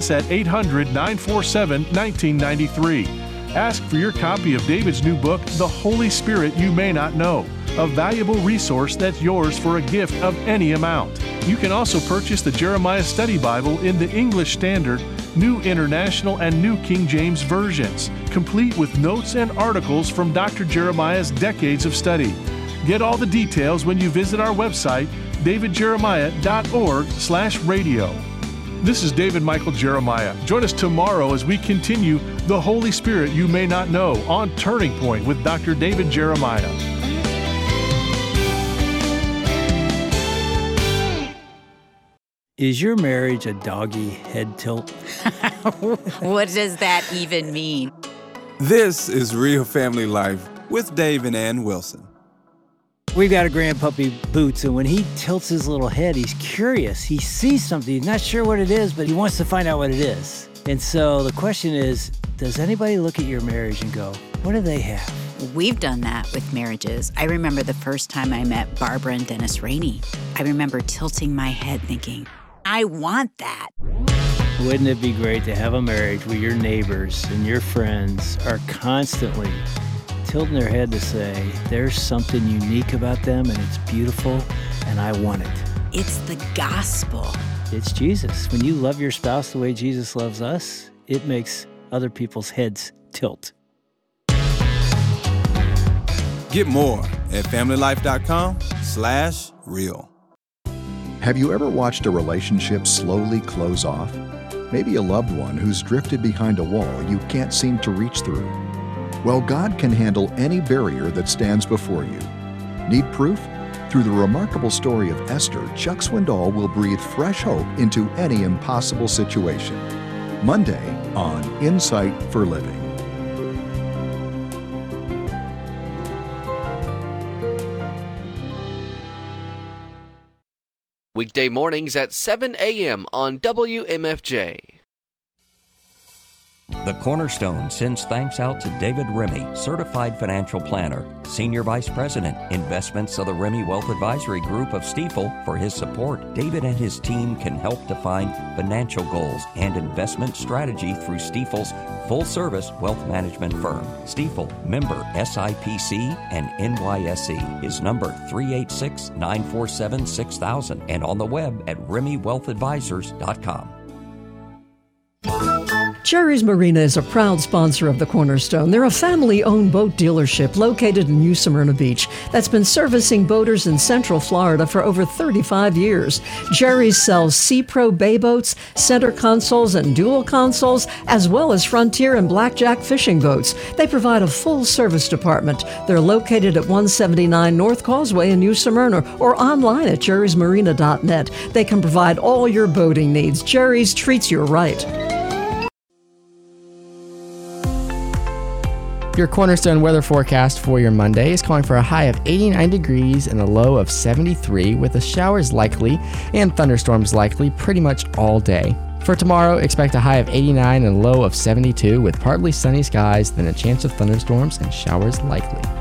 us at 800-947-1993. Ask for your copy of David's new book, The Holy Spirit You May Not Know, a valuable resource that's yours for a gift of any amount. You can also purchase the Jeremiah Study Bible in the English Standard, New International, and New King James versions, complete with notes and articles from Dr. Jeremiah's decades of study. Get all the details when you visit our website, davidjeremiah.org/radio. This is David Michael Jeremiah. Join us tomorrow as we continue The Holy Spirit You May Not Know on Turning Point with Dr. David Jeremiah. Is your marriage a doggy head tilt? What does that even mean? This is Real Family Life with Dave and Ann Wilson. We've got a grandpuppy, Boots, and when he tilts his little head, he's curious. He sees something. He's not sure what it is, but he wants to find out what it is. And so the question is, does anybody look at your marriage and go, what do they have? We've done that with marriages. I remember the first time I met Barbara and Dennis Rainey. I remember tilting my head thinking, I want that. Wouldn't it be great to have a marriage where your neighbors and your friends are constantly tilting their head to say, there's something unique about them and it's beautiful and I want it. It's the gospel. It's Jesus. When you love your spouse the way Jesus loves us, it makes other people's heads tilt. Get more at familylife.com/real. Have you ever watched a relationship slowly close off? Maybe a loved one who's drifted behind a wall you can't seem to reach through. Well, God can handle any barrier that stands before you. Need proof? Through the remarkable story of Esther, Chuck Swindoll will breathe fresh hope into any impossible situation. Monday on Insight for Living. Weekday mornings at 7 a.m. on WMFJ. The Cornerstone sends thanks out to David Remy, Certified Financial Planner, Senior Vice President, Investments of the Remy Wealth Advisory Group of Stifel, for his support. David and his team can help define financial goals and investment strategy through Stifel's full-service wealth management firm. Stifel, member SIPC and NYSE, is number 386-947-6000 and on the web at RemyWealthAdvisors.com. Jerry's Marina is a proud sponsor of the Cornerstone. They're a family-owned boat dealership located in New Smyrna Beach that's been servicing boaters in Central Florida for over 35 years. Jerry's sells Sea Pro bay boats, center consoles, and dual consoles, as well as Frontier and Blackjack fishing boats. They provide a full-service department. They're located at 179 North Causeway in New Smyrna or online at jerrysmarina.net. They can provide all your boating needs. Jerry's treats you right. Your Cornerstone weather forecast for your Monday is calling for a high of 89 degrees and a low of 73, with the showers likely and thunderstorms likely pretty much all day. For tomorrow, expect a high of 89 and a low of 72 with partly sunny skies, then a chance of thunderstorms and showers likely.